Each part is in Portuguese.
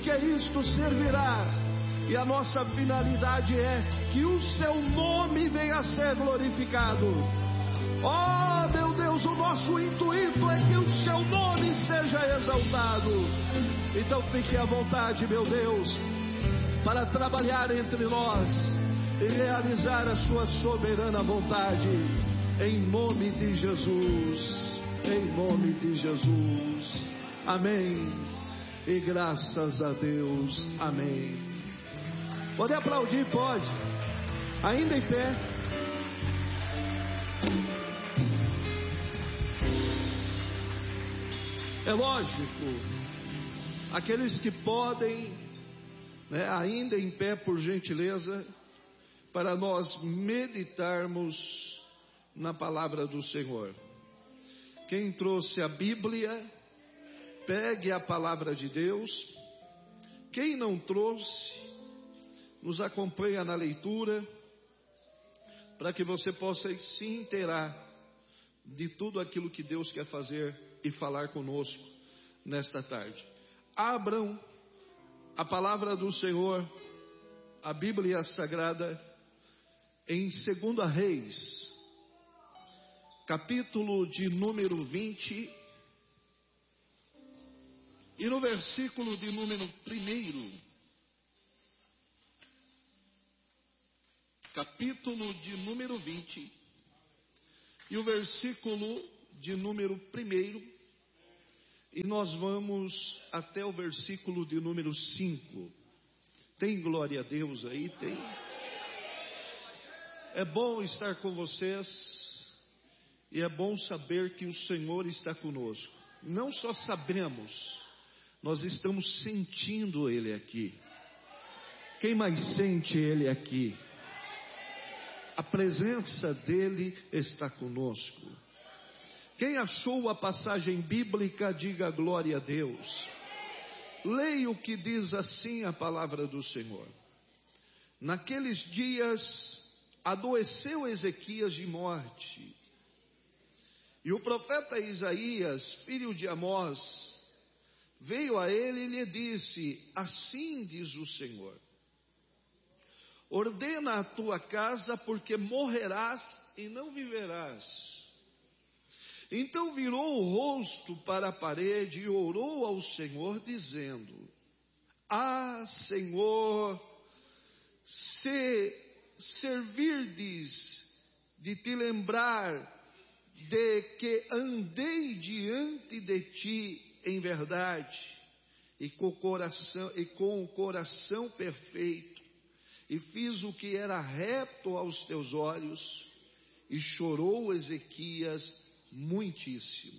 porque isto servirá, e a nossa finalidade é que o seu nome venha a ser glorificado. Oh meu Deus, o nosso intuito é que o seu nome seja exaltado. Então fique à vontade, meu Deus, para trabalhar entre nós e realizar a sua soberana vontade, em nome de Jesus, em nome de Jesus. Amém. E graças a Deus, amém. Pode aplaudir, pode. Ainda em pé. É lógico, aqueles que podem, ainda em pé, por gentileza, para nós meditarmos na palavra do Senhor. Quem trouxe a Bíblia, pegue a palavra de Deus. Quem não trouxe, nos acompanha na leitura, para que você possa se inteirar de tudo aquilo que Deus quer fazer e falar conosco nesta tarde. Abram a palavra do Senhor, a Bíblia Sagrada, em 2 Reis, capítulo de número 20, e no versículo de número 1, capítulo de número 20, e o versículo de número 1, e nós vamos até o versículo de número 5. Tem glória a Deus aí? Tem? É bom estar com vocês, e é bom saber que o Senhor está conosco. Não só sabemos, nós estamos sentindo Ele aqui. Quem mais sente Ele aqui? A presença dEle está conosco. Quem achou a passagem bíblica, diga glória a Deus. Leia o que diz assim a palavra do Senhor. Naqueles dias adoeceu Ezequias de morte, e o profeta Isaías, filho de Amós, veio a ele e lhe disse: assim diz o Senhor, ordena a tua casa, porque morrerás e não viverás. Então virou o rosto para a parede e orou ao Senhor, dizendo: ah, Senhor, se servirdes de te lembrar de que andei diante de ti em verdade, e com o coração perfeito, e fiz o que era reto aos teus olhos. E chorou Ezequias muitíssimo.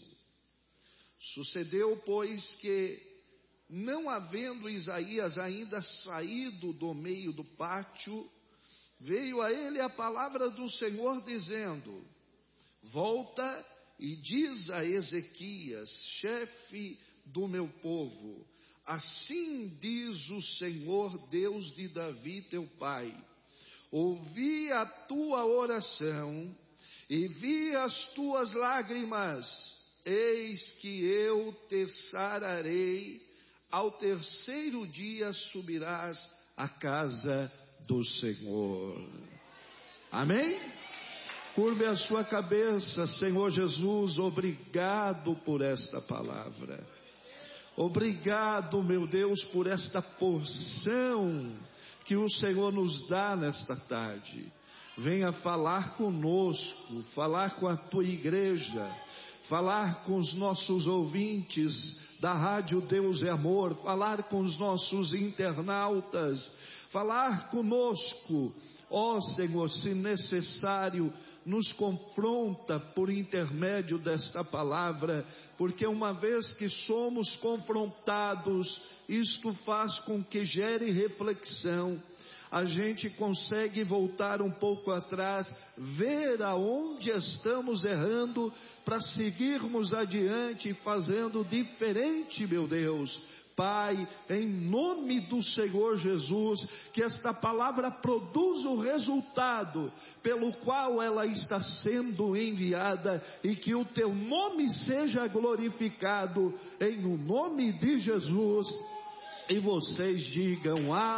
Sucedeu, pois, que, não havendo Isaías ainda saído do meio do pátio, veio a ele a palavra do Senhor, dizendo: volta e diz a Ezequias, chefe do meu povo, assim diz o Senhor, Deus de Davi teu pai, ouvi a tua oração e vi as tuas lágrimas, eis que eu te sararei, ao terceiro dia subirás à casa do Senhor. Amém? Curve a sua cabeça. Senhor Jesus, obrigado por esta palavra. Obrigado, meu Deus, por esta porção que o Senhor nos dá nesta tarde. Venha falar conosco, falar com a tua igreja, falar com os nossos ouvintes da Rádio Deus é Amor, falar com os nossos internautas, falar conosco, ó Senhor, se necessário, nos confronta por intermédio desta palavra, porque uma vez que somos confrontados, isto faz com que gere reflexão. A gente consegue voltar um pouco atrás, ver aonde estamos errando, para seguirmos adiante fazendo diferente, meu Deus. Pai, em nome do Senhor Jesus, que esta palavra produza o resultado pelo qual ela está sendo enviada, e que o teu nome seja glorificado, em o nome de Jesus. E vocês digam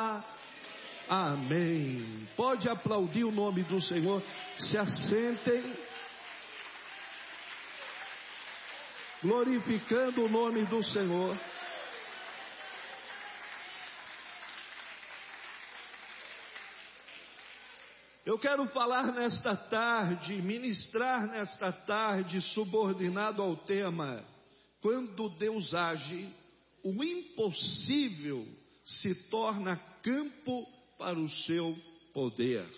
amém. Pode aplaudir o nome do Senhor. Se assentem, glorificando o nome do Senhor. Eu quero falar nesta tarde, ministrar nesta tarde, subordinado ao tema: quando Deus age, o impossível se torna campo para o seu poder.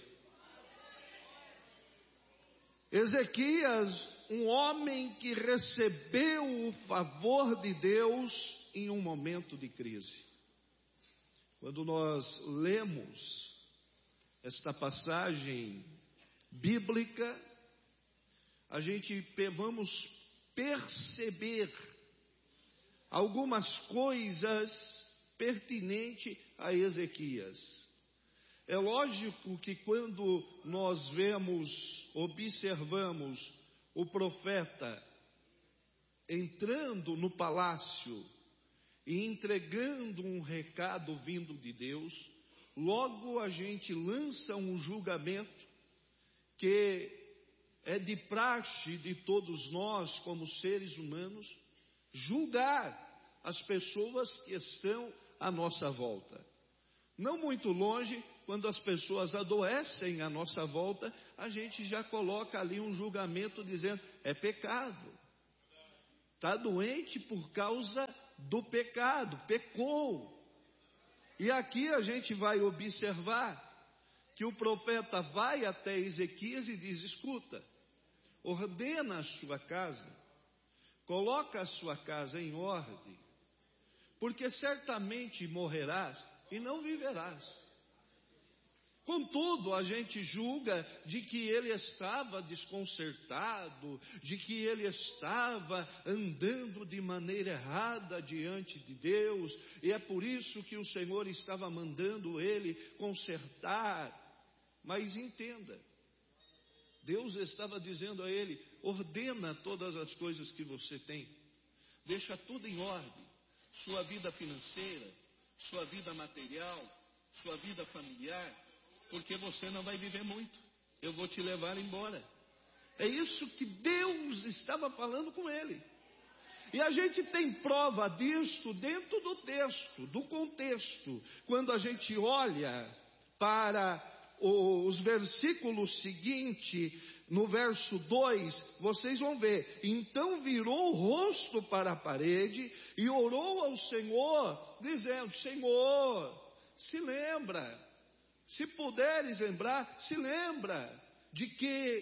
Ezequias, um homem que recebeu o favor de Deus em um momento de crise. Quando nós lemos esta passagem bíblica, a gente vamos perceber algumas coisas pertinentes a Ezequias. É lógico que quando nós observamos o profeta entrando no palácio e entregando um recado vindo de Deus, logo a gente lança um julgamento que é de praxe de todos nós como seres humanos, julgar as pessoas que estão à nossa volta. Não muito longe, quando as pessoas adoecem à nossa volta, a gente já coloca ali um julgamento dizendo: é pecado. Está doente por causa do pecado, pecou. E aqui a gente vai observar que o profeta vai até Ezequias e diz: escuta, ordena a sua casa, coloca a sua casa em ordem, porque certamente morrerás e não viverás. Contudo, a gente julga de que ele estava desconcertado, de que ele estava andando de maneira errada diante de Deus, e é por isso que o Senhor estava mandando ele consertar. Mas entenda, Deus estava dizendo a ele: ordena todas as coisas que você tem, deixa tudo em ordem, sua vida financeira, sua vida material, sua vida familiar, porque você não vai viver muito, eu vou te levar embora. É isso que Deus estava falando com ele. E a gente tem prova disso dentro do texto, do contexto. Quando a gente olha para os versículos seguintes, no verso 2, vocês vão ver: então virou o rosto para a parede e orou ao Senhor, dizendo: Senhor, se lembra, se puderes lembrar, se lembra de que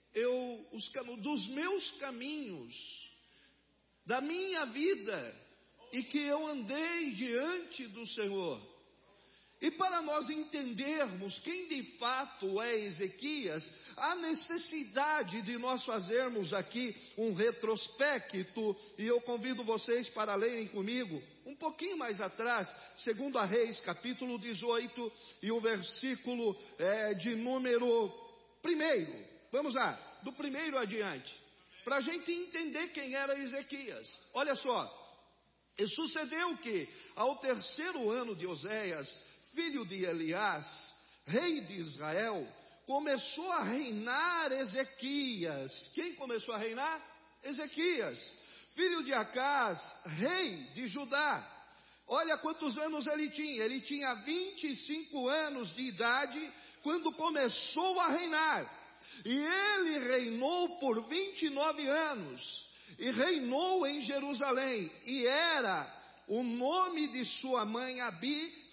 dos meus caminhos, da minha vida, e que eu andei diante do Senhor. E para nós entendermos quem de fato é Ezequias, há necessidade de nós fazermos aqui um retrospecto, e eu convido vocês para lerem comigo um pouquinho mais atrás, 2 Reis, capítulo 18, e o versículo de número 1. Vamos lá, do 1 adiante, para a gente entender quem era Ezequias. Olha só, e sucedeu que ao 3º ano de Oséias, filho de Eliás, rei de Israel, começou a reinar Ezequias. Quem começou a reinar? Ezequias, filho de Acás, rei de Judá. Olha quantos anos ele tinha. Ele tinha 25 anos de idade quando começou a reinar. E ele reinou por 29 anos. E reinou em Jerusalém. E era o nome de sua mãe Abi,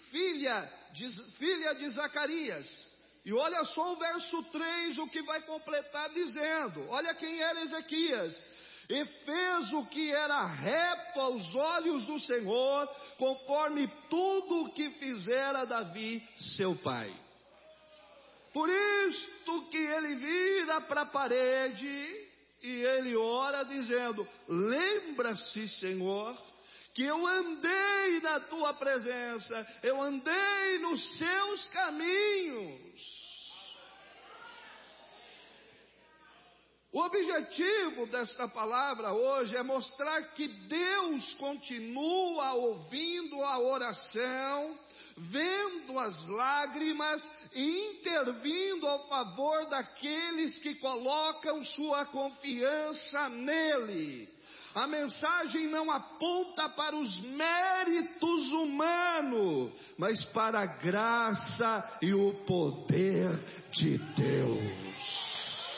filha de Zacarias. E olha só o verso 3, o que vai completar dizendo: olha quem era Ezequias: e fez o que era reto aos olhos do Senhor, conforme tudo o que fizera Davi seu pai. Por isto que ele vira para a parede e ele ora dizendo: lembra-se, Senhor, que eu andei na tua presença, eu andei nos seus caminhos. O objetivo desta palavra hoje é mostrar que Deus continua ouvindo a oração, vendo as lágrimas e intervindo ao favor daqueles que colocam sua confiança nele. A mensagem não aponta para os méritos humanos, mas para a graça e o poder de Deus.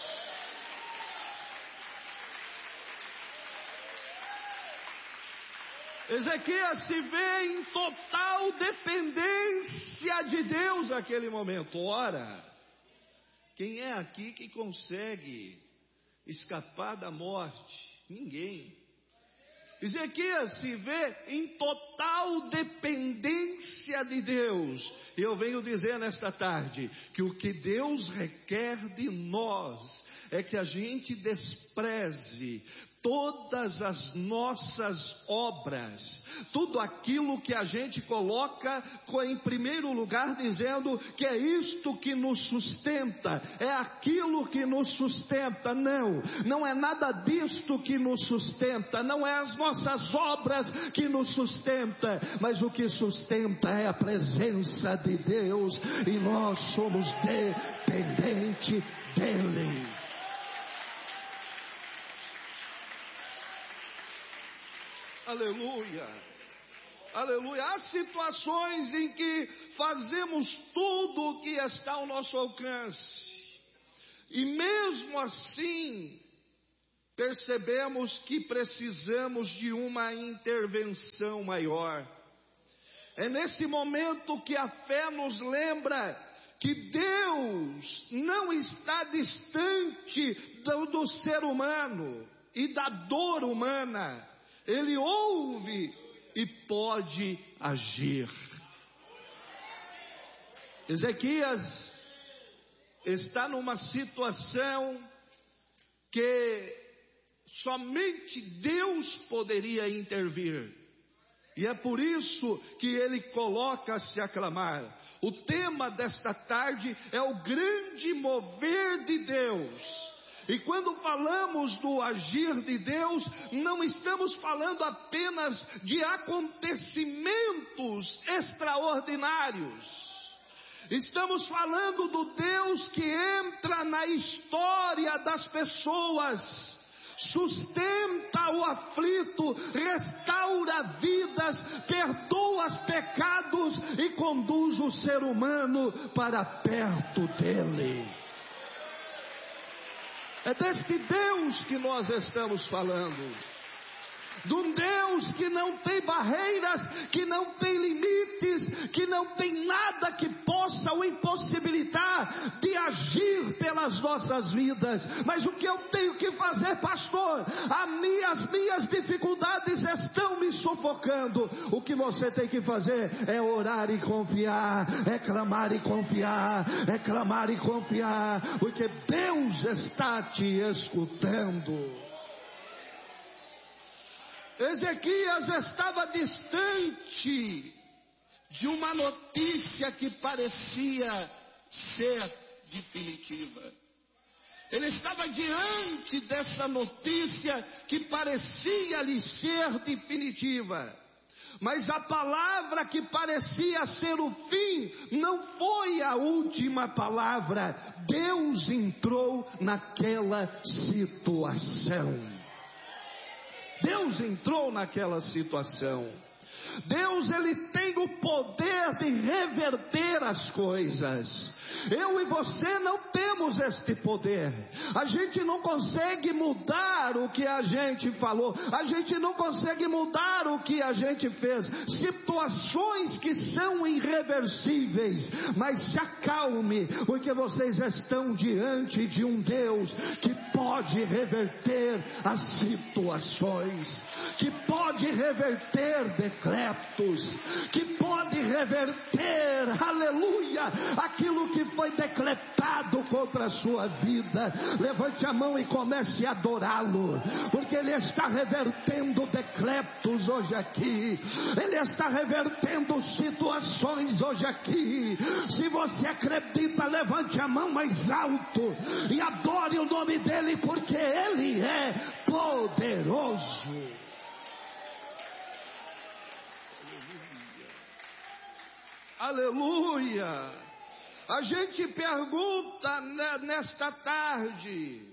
Ezequias se vê em total dependência de Deus naquele momento. Ora, quem é aqui que consegue escapar da morte? Ninguém. Ezequias se vê em total dependência de Deus. E eu venho dizer nesta tarde que o que Deus requer de nós é que a gente despreze todas as nossas obras, tudo aquilo que a gente coloca em primeiro lugar, dizendo que é isto que nos sustenta, é aquilo que nos sustenta. Não é nada disto que nos sustenta, não é as nossas obras que nos sustenta, mas o que sustenta é a presença de Deus, e nós somos dependentes dEle. Aleluia, aleluia. Há situações em que fazemos tudo o que está ao nosso alcance, e mesmo assim percebemos que precisamos de uma intervenção maior. É nesse momento que a fé nos lembra que Deus não está distante do ser humano e da dor humana. Ele ouve e pode agir. Ezequias está numa situação que somente Deus poderia intervir. E é por isso que ele coloca-se a clamar. O tema desta tarde é o grande mover de Deus. E quando falamos do agir de Deus, não estamos falando apenas de acontecimentos extraordinários. Estamos falando do Deus que entra na história das pessoas, sustenta o aflito, restaura vidas, perdoa os pecados e conduz o ser humano para perto dele. É deste Deus que nós estamos falando. De um Deus que não tem barreiras, que não tem limites, que não tem nada que possa o impossibilitar de agir pelas nossas vidas. Mas o que eu tenho que fazer, pastor? As minhas dificuldades estão me sufocando. O que você tem que fazer é orar e confiar, é clamar e confiar, é clamar e confiar, porque Deus está te escutando. Ezequias estava distante de uma notícia que parecia ser definitiva. Ele estava diante dessa notícia que parecia lhe ser definitiva. Mas a palavra que parecia ser o fim não foi a última palavra. Deus entrou naquela situação. Deus entrou naquela situação. Deus, ele tem o poder de reverter as coisas. Eu e você não temos este poder. A gente não consegue mudar o que a gente falou. A gente não consegue mudar o que a gente fez. Situações que são irreversíveis. Mas se acalme, porque vocês estão diante de um Deus que pode reverter as situações, que pode reverter decretos, que pode reverter, aleluia, aquilo que foi decretado contra contra a sua vida. Levante a mão e comece a adorá-lo, porque Ele está revertendo decretos hoje aqui. Ele está revertendo situações hoje aqui. Se você acredita, levante a mão mais alto e adore o nome dEle, porque Ele é poderoso. Aleluia! A gente pergunta nesta tarde: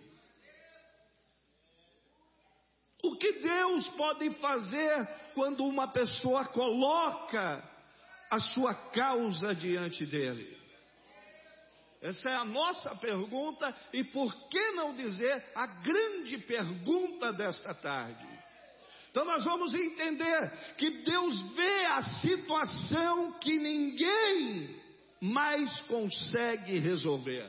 o que Deus pode fazer quando uma pessoa coloca a sua causa diante dele? Essa é a nossa pergunta, e por que não dizer a grande pergunta desta tarde? Então nós vamos entender que Deus vê a situação que ninguém mais consegue resolver.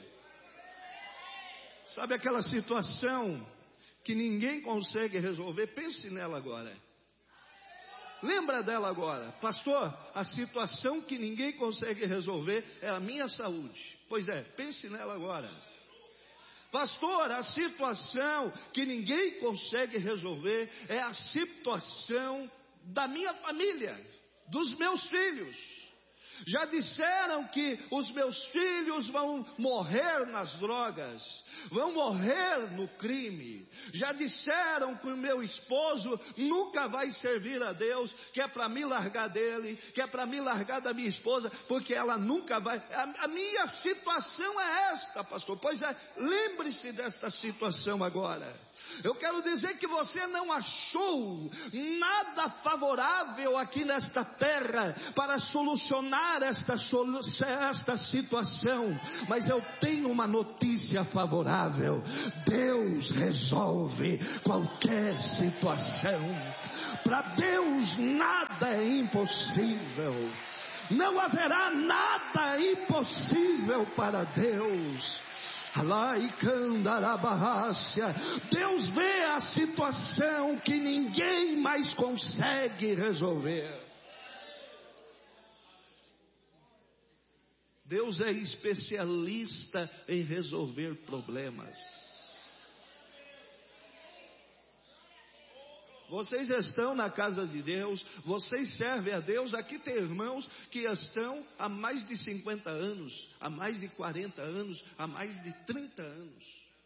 Sabe aquela situação que ninguém consegue resolver? Pense nela agora. Lembra dela agora. Pastor, a situação que ninguém consegue resolver é a minha saúde. Pois é, pense nela agora. Pastor, a situação que ninguém consegue resolver é a situação da minha família, dos meus filhos. Já disseram que os meus filhos vão morrer nas drogas, vão morrer no crime. Já disseram que o meu esposo nunca vai servir a Deus, que é para me largar dele, que é para me largar da minha esposa, porque ela nunca vai. A minha situação é esta, pastor. Pois é, lembre-se desta situação agora. Eu quero dizer que você não achou nada favorável aqui nesta terra para solucionar esta situação, mas eu tenho uma notícia favorável. Deus resolve qualquer situação. Para Deus nada é impossível. Não haverá nada impossível para Deus. Deus vê a situação que ninguém mais consegue resolver. Deus é especialista em resolver problemas. Vocês estão na casa de Deus, vocês servem a Deus. Aqui tem irmãos que estão há mais de 50 anos, há mais de 40 anos, há mais de 30 anos.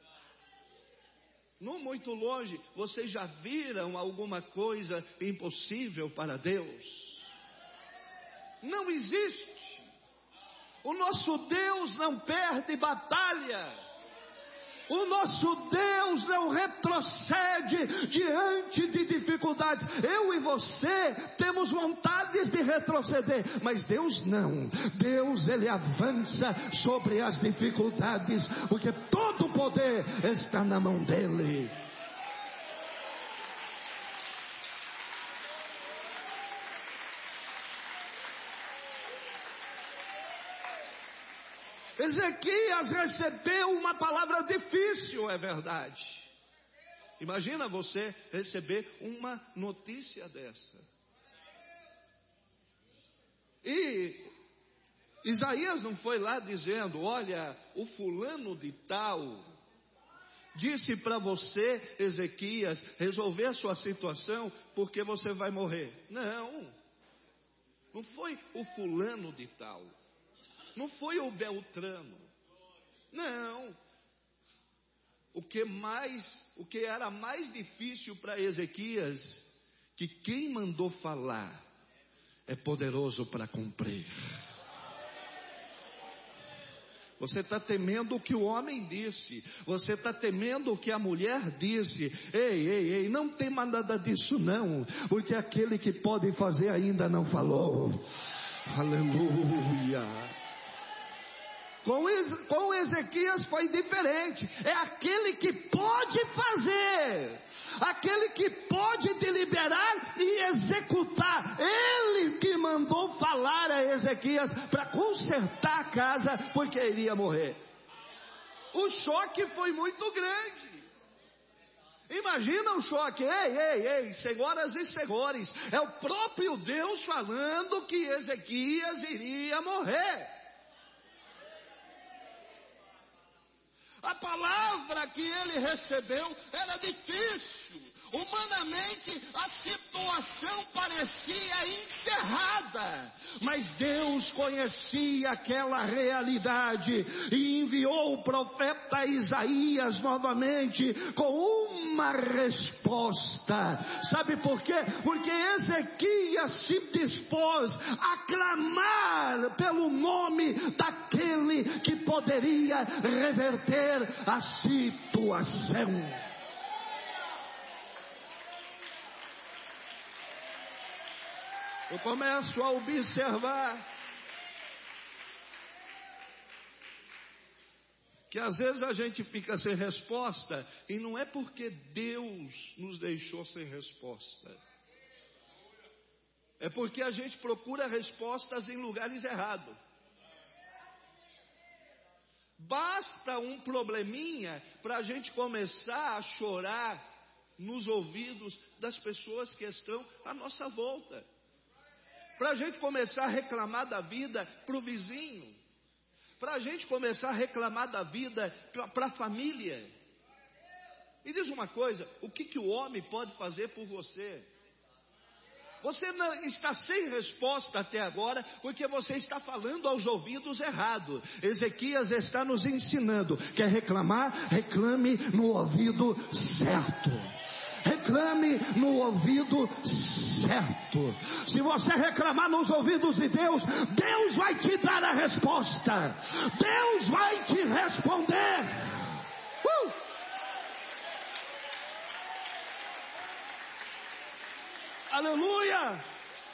Não muito longe, vocês já viram alguma coisa impossível para Deus? Não existe. O nosso Deus não perde batalha. O nosso Deus não retrocede diante de dificuldades. Eu e você temos vontades de retroceder, mas Deus não. Deus, Ele avança sobre as dificuldades, porque todo o poder está na mão dEle. Ezequias recebeu uma palavra difícil, é verdade. Imagina você receber uma notícia dessa. E Isaías não foi lá dizendo: olha, o fulano de tal disse para você, Ezequias, resolver a sua situação porque você vai morrer. Não foi o fulano de tal. Não foi o Beltrano. Não. O que era mais difícil para Ezequias, que quem mandou falar é poderoso para cumprir. Você está temendo o que o homem disse. Você está temendo o que a mulher disse. Ei, não tem nada disso não. Porque aquele que pode fazer ainda não falou. Aleluia. Com Ezequias foi diferente. É aquele que pode fazer, aquele que pode deliberar e executar. Ele que mandou falar a Ezequias para consertar a casa, porque iria morrer. O choque foi muito grande. Imagina o choque. Ei, senhoras e senhores, é o próprio Deus falando que Ezequias iria morrer. A palavra que ele recebeu era difícil. Humanamente, a situação parecia encerrada. Mas Deus conhecia aquela realidade e enviou o profeta Isaías novamente com uma resposta. Sabe por quê? Porque Ezequias se dispôs a clamar pelo nome daquele que poderia reverter a situação. Eu começo a observar que às vezes a gente fica sem resposta, e não é porque Deus nos deixou sem resposta. É porque a gente procura respostas em lugares errados. Basta um probleminha para a gente começar a chorar nos ouvidos das pessoas que estão à nossa volta. Para a gente começar a reclamar da vida para o vizinho. Para a gente começar a reclamar da vida para a família. Me diz uma coisa, o que o homem pode fazer por você? Você não está sem resposta até agora, porque você está falando aos ouvidos errados. Ezequias está nos ensinando, quer reclamar? Reclame no ouvido certo. Reclame no ouvido certo. Se você reclamar nos ouvidos de Deus, Deus vai te dar a resposta. Deus vai te responder. Aleluia!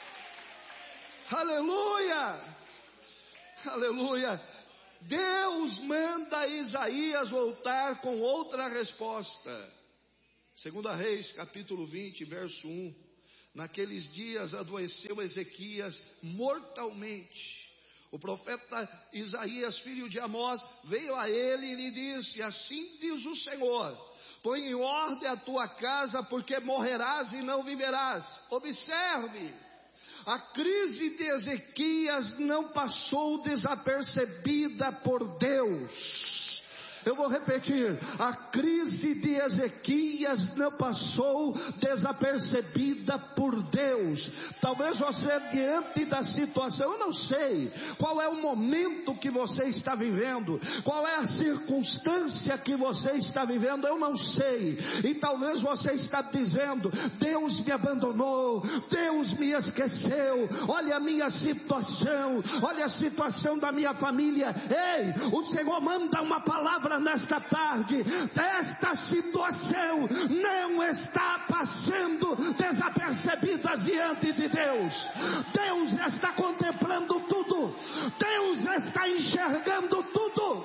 Aleluia! Aleluia! Deus manda Isaías voltar com outra resposta. 2 Reis, capítulo 20, verso 1. Naqueles dias adoeceu Ezequias mortalmente. O profeta Isaías, filho de Amós, veio a ele e lhe disse: assim diz o Senhor, põe em ordem a tua casa, porque morrerás e não viverás. Observe, a crise de Ezequias não passou desapercebida por Deus. Eu vou repetir, a crise de Ezequias não passou desapercebida por Deus. Talvez você, diante da situação, eu não sei qual é o momento que você está vivendo, qual é a circunstância que você está vivendo, eu não sei. E talvez você está dizendo: Deus me abandonou, Deus me esqueceu, olha a minha situação, olha a situação da minha família. Ei, o Senhor manda uma palavra nesta tarde: esta situação não está passando desapercebida diante de Deus. Deus está contemplando tudo, Deus está enxergando tudo.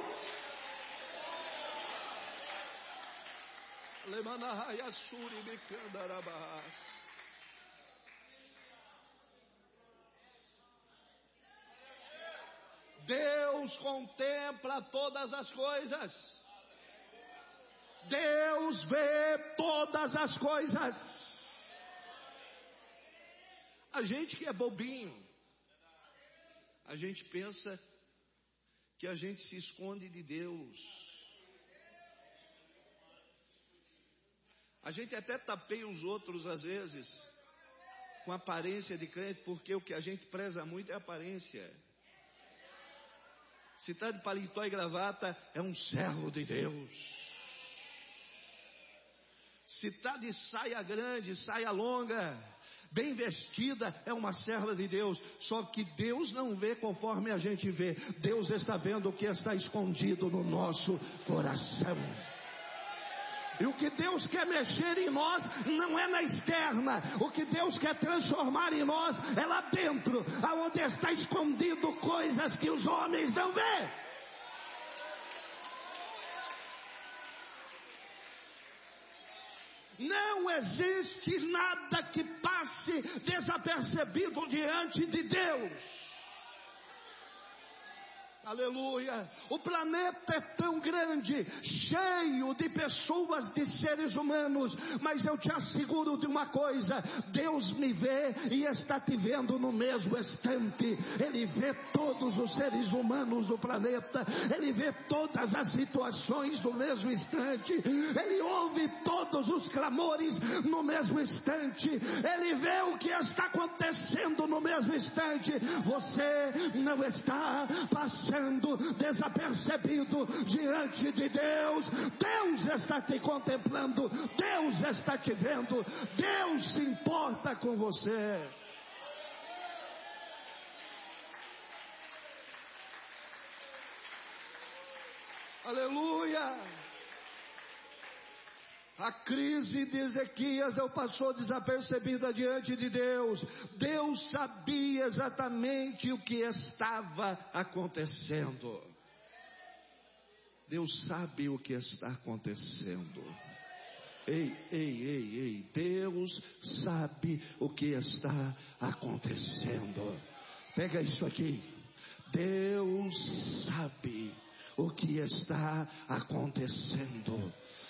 Deus contempla todas as coisas. Deus vê todas as coisas. A gente que é bobinho, a gente pensa que a gente se esconde de Deus. A gente até tapeia os outros às vezes com aparência de crente, porque o que a gente preza muito é aparência. Se está de paletó e gravata, é um servo de Deus. Se está de saia grande, saia longa, bem vestida, é uma serva de Deus. Só que Deus não vê conforme a gente vê. Deus está vendo o que está escondido no nosso coração. E o que Deus quer mexer em nós não é na externa. O que Deus quer transformar em nós é lá dentro, aonde está escondido coisas que os homens não vêem. Não existe nada que passe desapercebido diante de Deus. Aleluia. O planeta é tão grande, cheio de pessoas, de seres humanos, mas eu te asseguro de uma coisa: Deus me vê e está te vendo no mesmo instante. Ele vê todos os seres humanos do planeta, Ele vê todas as situações no mesmo instante, Ele ouve todos os clamores no mesmo instante, Ele vê o que está acontecendo no mesmo instante. Você não está passando desapercebido diante de Deus. Deus está te contemplando, Deus está te vendo, Deus se importa com você. Aleluia. A crise de Ezequias não passou desapercebida diante de Deus. Deus sabia exatamente o que estava acontecendo. Deus sabe o que está acontecendo. Ei, Deus sabe o que está acontecendo. Pega isso aqui. Deus sabe o que está acontecendo.